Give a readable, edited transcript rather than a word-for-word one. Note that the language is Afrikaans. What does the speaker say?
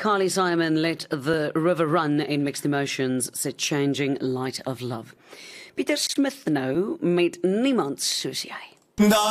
Carly Simon let the river run in Mixed Emotions se Changing Light of Love. Pieter Smith nou met niemand soos jy.